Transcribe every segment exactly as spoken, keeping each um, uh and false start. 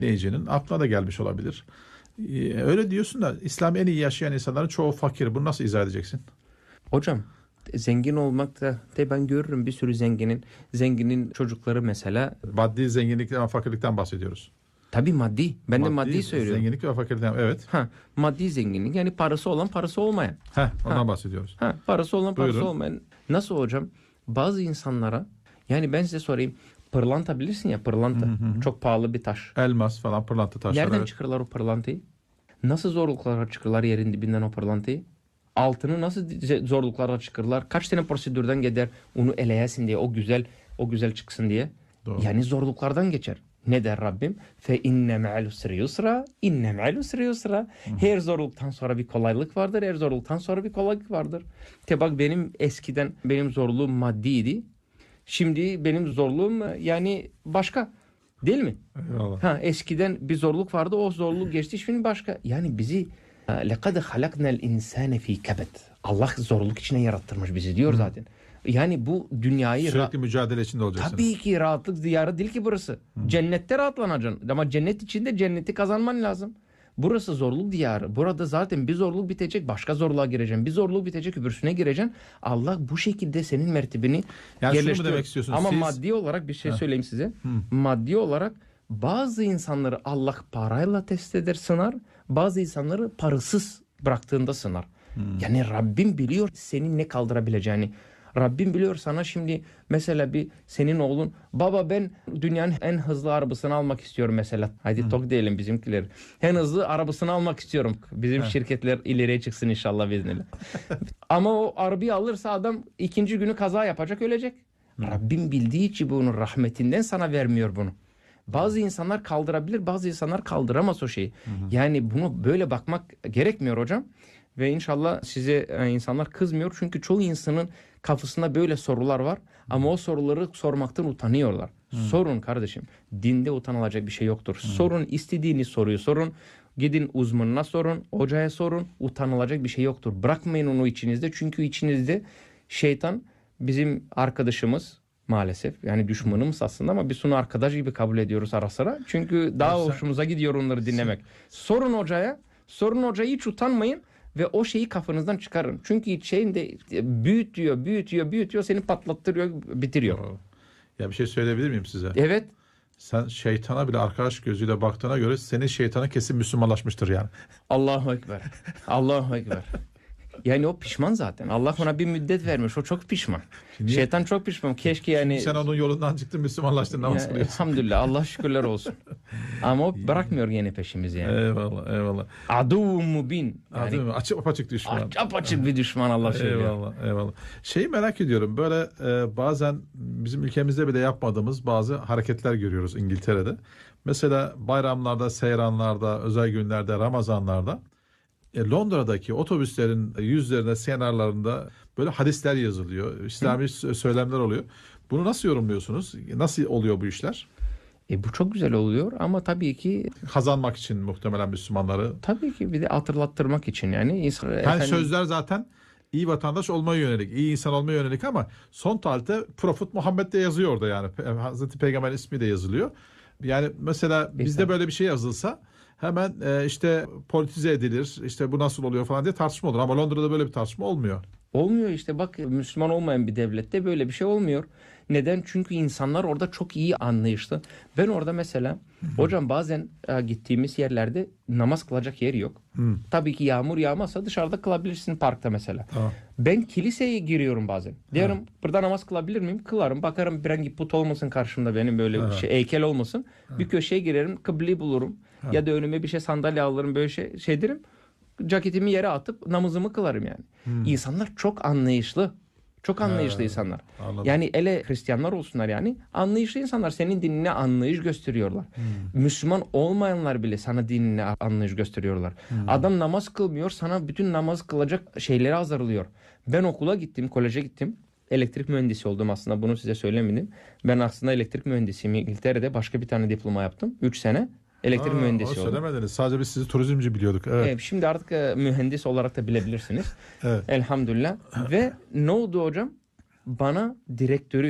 dinleyicinin aklına da gelmiş olabilir. Ee, öyle diyorsun da İslam'ı en iyi yaşayan insanların çoğu fakir. Bunu nasıl izah edeceksin? Hocam zengin olmak da de ben görürüm bir sürü zenginin zenginin çocukları mesela. Maddi zenginlikten ve fakirlikten bahsediyoruz. Tabii maddi. Ben maddi, de maddi söylüyorum. Zenginlik ve fakirlikten, evet. Ha, maddi zenginlik yani parası olan parası olmayan. Heh, ondan ha. bahsediyoruz. Ha, parası olan parası Buyurun. olmayan. Nasıl hocam? Bazı insanlara yani ben size sorayım. Pırlanta bilirsin ya, pırlanta. Hı hı. Çok pahalı bir taş. Elmas falan, pırlanta taşları. Nereden evet. çıkarırlar o pırlantayı? Nasıl zorluklara çıkarırlar yerin dibinden o pırlantayı? Altını nasıl zorluklara çıkarırlar? Kaç tane prosedürden gider onu eleyesin diye, o güzel o güzel çıksın diye. Doğru. Yani zorluklardan geçer. Ne der Rabbim? Fe inne me'al usri yusra, inne me'al usri yusra. Her zorluktan sonra bir kolaylık vardır, her zorluktan sonra bir kolaylık vardır. Te bak benim eskiden benim zorluğum maddiydi. Şimdi benim zorluğum yani başka. Değil mi? Eyvallah. Ha, eskiden bir zorluk vardı, o zorluk geçti, şimdi başka. Yani bizi لَقَدْ خَلَقْنَا الْاِنْسَانَ ف۪ي كَبَدٍ. Allah zorluk içine yarattırmış bizi diyor zaten. Yani bu dünyayı... Sürekli mücadele içinde olacaksınız. Tabii ki rahatlık diyarı değil ki burası. Hı. Cennette rahatlanacaksın. Ama cennet içinde cenneti kazanman lazım. Burası zorluk diyarı. Burada zaten bir zorluk bitecek, başka zorluğa gireceksin. Bir zorluk bitecek, öbürsüne gireceksin. Allah bu şekilde senin mertebeni yani yerleştiriyor. şunu mu demek istiyorsunuz? Ama Siz... maddi olarak bir şey ha. söyleyeyim size. Hı. Maddi olarak bazı insanları Allah parayla test eder, sınar. Bazı insanları parasız bıraktığında sınar. Hmm. Yani Rabbim biliyor senin ne kaldırabileceğini. Rabbim biliyor sana şimdi mesela bir senin oğlun, baba ben dünyanın en hızlı arabasını almak istiyorum mesela. Haydi hmm. tok diyelim bizimkiler. En hızlı arabasını almak istiyorum. Bizim Heh. şirketler ileriye çıksın inşallah biiznillah. Ama o arabayı alırsa adam ikinci günü kaza yapacak, ölecek. Hmm. Rabbim bildiği için bunun rahmetinden sana vermiyor bunu. Bazı insanlar kaldırabilir, bazı insanlar kaldıramaz o şeyi. Hı hı. Yani bunu böyle bakmak gerekmiyor hocam. Ve inşallah size insanlar kızmıyor. Çünkü çoğu insanın kafasında böyle sorular var. Hı. Ama o soruları sormaktan utanıyorlar. Hı. Sorun kardeşim. Dinde utanılacak bir şey yoktur. Hı. Sorun, istediğiniz soruyu sorun. Gidin uzmanına sorun, hocaya sorun. Utanılacak bir şey yoktur. Bırakmayın onu içinizde. Çünkü içinizde şeytan bizim arkadaşımız. Maalesef yani düşmanımız aslında ama biz onu arkadaş gibi kabul ediyoruz ara sıra. Çünkü daha ya sen, hoşumuza gidiyor onları dinlemek. Sen, sorun hocaya, sorun hocaya, hiç utanmayın ve o şeyi kafanızdan çıkarın. Çünkü şeyin de büyütüyor, büyütüyor, büyütüyor, seni patlattırıyor, bitiriyor. Ya bir şey söyleyebilir miyim size? Evet. Sen şeytana bile arkadaş gözüyle baktığına göre senin şeytana kesin Müslümanlaşmıştır yani. Allahu Ekber. Allahu Ekber. Yani o pişman zaten. Allah ona bir müddet vermiş. O çok pişman. Şimdi, şeytan çok pişman. Keşke yani... Sen onun yolundan çıktın, Müslümanlaştın, namaz kılıyorsun. Elhamdülillah. Allah şükürler olsun. Ama o bırakmıyor yine peşimizi yani. Eyvallah, eyvallah. Adu mubin. Yani, Adu açık apaçık düşman. Açık apaçık bir düşman Allah söylüyor. Eyvallah, eyvallah. Şeyi merak ediyorum. Böyle e, bazen bizim ülkemizde bile yapmadığımız bazı hareketler görüyoruz İngiltere'de. Mesela bayramlarda, seyranlarda, özel günlerde, Ramazanlarda Londra'daki otobüslerin yüzlerine, kenarlarında böyle hadisler yazılıyor. İslami Hı. söylemler oluyor. Bunu nasıl yorumluyorsunuz? Nasıl oluyor bu işler? E bu çok güzel oluyor ama tabii ki... Kazanmak için muhtemelen Müslümanları. Tabii ki bir de hatırlattırmak için yani. Yani efendim, sözler zaten iyi vatandaş olmaya yönelik, iyi insan olmaya yönelik ama son tarihte Prophet Muhammed de yazıyor orada yani. Hazreti Peygamber ismi de yazılıyor. Yani mesela bir bizde tabii. böyle bir şey yazılsa hemen e, işte politize edilir, işte bu nasıl oluyor falan diye tartışma olur. Ama Londra'da böyle bir tartışma olmuyor. Olmuyor işte, bak Müslüman olmayan bir devlette böyle bir şey olmuyor. Neden? Çünkü insanlar orada çok iyi anlayışlı. Ben orada mesela Hı-hı. hocam bazen e, gittiğimiz yerlerde namaz kılacak yer yok. Hı. Tabii ki yağmur yağmazsa dışarıda kılabilirsin, parkta mesela. Ha. Ben kiliseye giriyorum bazen. Diyorum ha. burada namaz kılabilir miyim? Kılarım. Bakarım bir hangi put olmasın karşımda benim, böyle ha. bir şey, heykel olmasın. Ha. Bir köşeye girerim, kıbleyi bulurum. Ha. Ya da önüme bir şey, sandalye alırım, böyle şey, şey derim. Ceketimi yere atıp namazımı kılarım yani. Hmm. İnsanlar çok anlayışlı. Çok anlayışlı He, insanlar. Anladım. Yani ele Hristiyanlar olsunlar yani. Anlayışlı insanlar, senin dinine anlayış gösteriyorlar. Hmm. Müslüman olmayanlar bile sana dinine anlayış gösteriyorlar. Hmm. Adam namaz kılmıyor, sana bütün namaz kılacak şeyleri hazırlıyor. Ben okula gittim, koleje gittim. Elektrik mühendisi oldum aslında, bunu size söylemedim. Ben aslında elektrik mühendisiyim. İngiltere'de başka bir tane diploma yaptım. üç sene. Elektrik Aa, mühendisi oldum. Söylemediniz. Sadece biz sizi turizmci biliyorduk. Evet. Evet, şimdi artık e, mühendis olarak da bilebilirsiniz. Evet. Elhamdülillah. Ve ne oldu hocam? Bana direktörü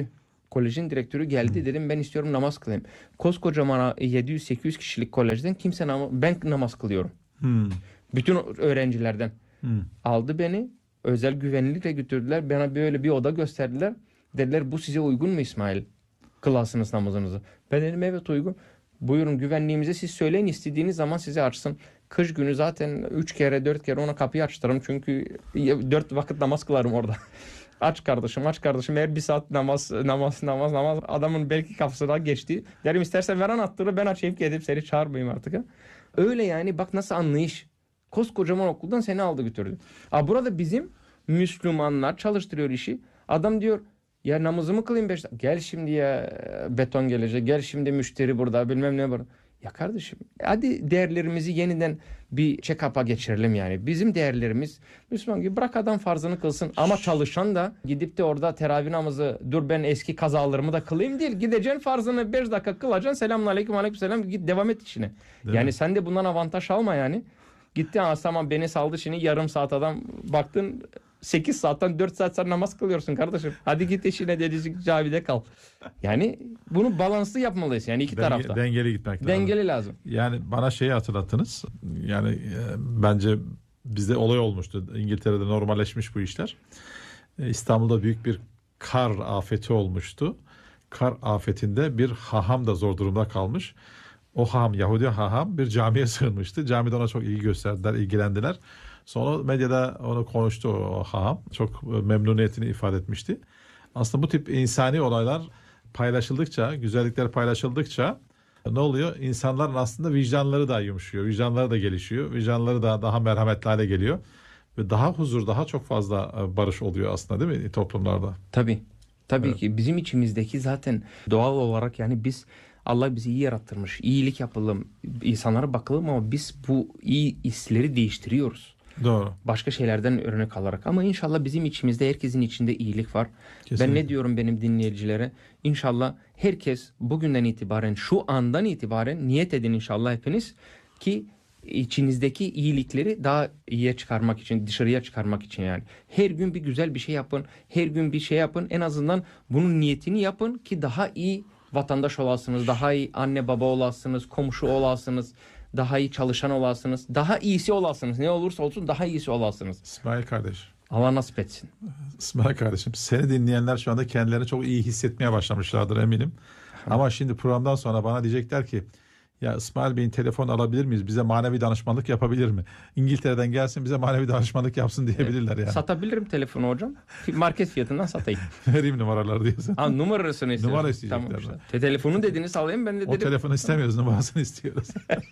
Kolejin direktörü geldi, dedim ben istiyorum namaz kılayım. Koskocaman yedi yüz sekiz yüz kişilik kolejden kimse namaz, ben namaz kılıyorum. Hmm. Bütün öğrencilerden. Hmm. Aldı beni, özel güvenlikle götürdüler. Bana böyle bir oda gösterdiler. Dediler bu size uygun mu İsmail? Kılasınız namazınızı. Ben dedim evet uygun. Buyurun güvenliğimize siz söyleyin, istediğiniz zaman size açsın. Kış günü zaten üç kere dört kere ona kapıyı açtırırım. Çünkü dört vakit namaz kılarım orada. Aç kardeşim, aç kardeşim. Eğer bir saat namaz, namaz, namaz, namaz. Adamın belki kafasına geçti. Derim istersen ver anahtarı, ben açayım gidip seni çağırmayayım artık. Ha? Öyle yani, bak nasıl anlayış. Koskocaman okuldan seni aldı götürdü. Aa, burada bizim Müslümanlar çalıştırıyor işi. Adam diyor ya namazımı kılayım beş dakika. Gel şimdi ya beton gelecek. Gel şimdi müşteri burada bilmem ne burada. Ya kardeşim hadi değerlerimizi yeniden bir check-up'a geçirelim yani. Bizim değerlerimiz Müslüman gibi, bırak adam farzını kılsın. Ama çalışan da gidip de orada teravih namazı, dur ben eski kazalarımı da kılayım değil. Gideceksin farzını beş dakika kılacaksın. Selamun aleyküm aleyküm selam, git devam et işine. Değil yani mi? sen de bundan avantaj alma yani. Gitti tamam beni saldı şimdi yarım saat adam, baktın sekiz saatten dört saat sen namaz kılıyorsun kardeşim. Hadi git işine dedicik camide kal. Yani bunu balanslı yapmalıyız yani iki Denge, tarafta. Dengeli gitmek lazım. Dengeli lazım. Yani bana şeyi hatırlattınız. Yani e, bence bizde olay olmuştu. İngiltere'de normalleşmiş bu işler. E, İstanbul'da büyük bir kar afeti olmuştu. Kar afetinde bir haham da zor durumda kalmış. O haham, Yahudi haham bir camiye sığınmıştı. Camide ona çok ilgi gösterdiler, ilgilendiler. Sonra medyada onu konuştu o haham. Çok memnuniyetini ifade etmişti. Aslında bu tip insani olaylar paylaşıldıkça, güzellikler paylaşıldıkça ne oluyor? İnsanların aslında vicdanları da yumuşuyor, vicdanları da gelişiyor, vicdanları da daha merhametli hale geliyor. Ve daha huzur, daha çok fazla barış oluyor aslında değil mi toplumlarda? Tabii. Tabii Evet. ki bizim içimizdeki zaten doğal olarak yani biz, Allah bizi iyi yarattırmış. İyilik yapalım, insanlara bakalım ama biz bu iyi hisleri değiştiriyoruz. Doğru. Başka şeylerden örnek alarak. Ama inşallah bizim içimizde, herkesin içinde iyilik var. Kesinlikle. Ben ne diyorum benim dinleyicilere? İnşallah herkes bugünden itibaren, şu andan itibaren niyet edin inşallah hepiniz ki içinizdeki iyilikleri daha iyiye çıkarmak için, dışarıya çıkarmak için yani. Her gün bir güzel bir şey yapın. Her gün bir şey yapın. En azından bunun niyetini yapın ki daha iyi vatandaş olasınız, daha iyi anne baba olasınız, komşu olasınız, daha iyi çalışan olasınız, daha iyisi olasınız. Ne olursa olsun daha iyisi olasınız. İsmail kardeş. Allah nasip etsin. İsmail kardeşim, seni dinleyenler şu anda kendilerini çok iyi hissetmeye başlamışlardır eminim. Ama şimdi programdan sonra bana diyecekler ki ya İsmail Bey'in telefon alabilir miyiz? Bize manevi danışmanlık yapabilir mi? İngiltere'den gelsin bize manevi danışmanlık yapsın diyebilirler yani. Satabilirim telefonu hocam. Market fiyatından satayım. Vereyim numaraları diyorsun. Ha, numarasını istiyorsun. Numara isteyecekler. Tamam işte. Te- telefonu dediniz alayım ben de O dedim. telefonu istemiyoruz, numarasını istiyoruz.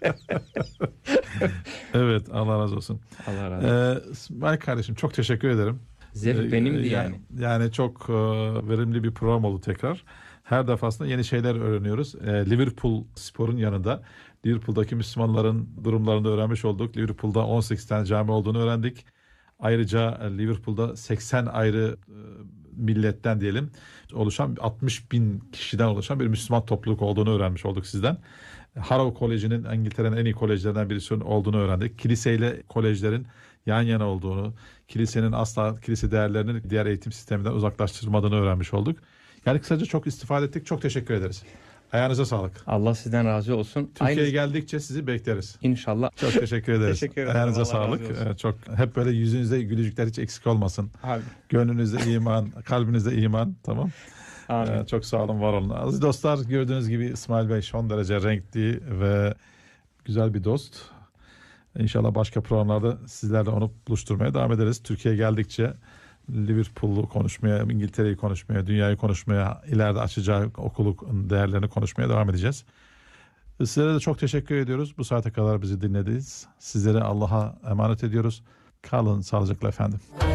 Evet, Allah razı olsun. Allah razı olsun. Ee, İsmail kardeşim çok teşekkür ederim. Zevk Ee, benimdi yani. yani. Yani çok e, verimli bir program oldu tekrar. Her defasında yeni şeyler öğreniyoruz. E, Liverpool sporun yanında Liverpool'daki Müslümanların durumlarını da öğrenmiş olduk. Liverpool'da on sekiz tane cami olduğunu öğrendik. Ayrıca e, Liverpool'da seksen ayrı e, milletten diyelim oluşan altmış bin kişiden oluşan bir Müslüman topluluk olduğunu öğrenmiş olduk sizden. Harrow Koleji'nin İngiltere'nin en iyi kolejlerinden birisi olduğunu öğrendik. Kiliseyle kolejlerin yan yana olduğunu, kilisenin asla kilise değerlerini diğer eğitim sisteminden uzaklaştırmadığını öğrenmiş olduk. Yani kısaca çok istifade ettik. Çok teşekkür ederiz. Ayağınıza sağlık. Allah sizden razı olsun. Türkiye'ye Aynı... geldikçe sizi bekleriz. İnşallah. Çok teşekkür ederiz. Teşekkür ederim. Ayağınıza Allah sağlık. razı olsun. Evet, çok hep böyle yüzünüzde gülücükler hiç eksik olmasın. Abi. Gönlünüzde iman, kalbinizde iman. Tamam. Amin. Ee, çok sağ olun, var olun. Aziz dostlar, gördüğünüz gibi İsmail Bey son derece renkli ve güzel bir dost. İnşallah başka programlarda sizlerle onu buluşturmaya devam ederiz. Türkiye'ye geldikçe Liverpool'u konuşmaya, İngiltere'yi konuşmaya, dünyayı konuşmaya, ileride açacağı okulu değerlerini konuşmaya devam edeceğiz. Sizlere de çok teşekkür ediyoruz. Bu saate kadar bizi dinlediniz. Sizlere Allah'a emanet ediyoruz. Kalın sağlıcakla efendim.